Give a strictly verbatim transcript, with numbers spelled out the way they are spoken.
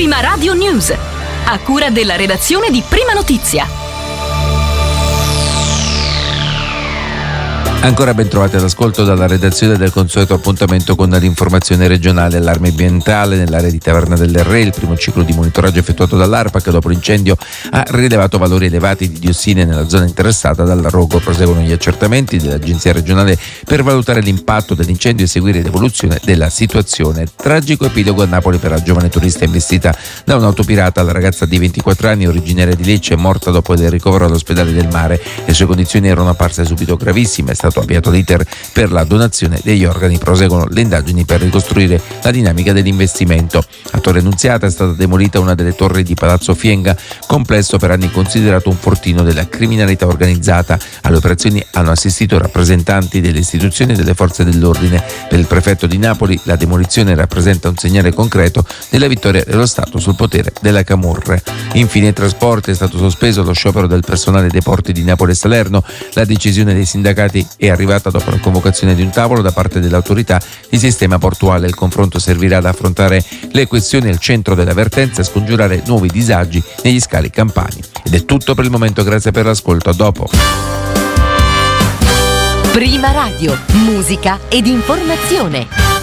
Prima Radio News, a cura della redazione di Prima Notizia. Ancora ben trovati all'ascolto dalla redazione del consueto appuntamento con l'informazione regionale. Allarme ambientale nell'area di Taverna del Re. Il primo ciclo di monitoraggio effettuato dall'ARPAC dopo l'incendio ha rilevato valori elevati di diossine nella zona interessata dal rogo. Proseguono gli accertamenti dell'Agenzia regionale per valutare l'impatto dell'incendio e seguire l'evoluzione della situazione. Tragico epilogo a Napoli per la giovane turista investita da un'auto pirata. La ragazza di ventiquattro anni, originaria di Lecce, è morta dopo il ricovero all'ospedale del Mare. Le sue condizioni erano apparse subito gravissime. È stato avviato l'iter per la donazione degli organi. Proseguono le indagini per ricostruire la dinamica dell'investimento. A Torre Annunziata è stata demolita una delle torri di Palazzo Fienga, complesso per anni considerato un fortino della criminalità organizzata. Alle operazioni hanno assistito rappresentanti delle istituzioni e delle forze dell'ordine. Per il prefetto di Napoli la demolizione rappresenta un segnale concreto della vittoria dello Stato sul potere della camorra. Infine i trasporti. È stato sospeso lo sciopero del personale dei porti di Napoli e Salerno. La decisione dei sindacati è arrivata dopo la convocazione di un tavolo da parte dell'autorità di sistema portuale. Il confronto servirà ad affrontare le questioni al centro della vertenza e scongiurare nuovi disagi negli scali campani. Ed è tutto per il momento, grazie per l'ascolto, a dopo. Prima Radio, musica ed informazione.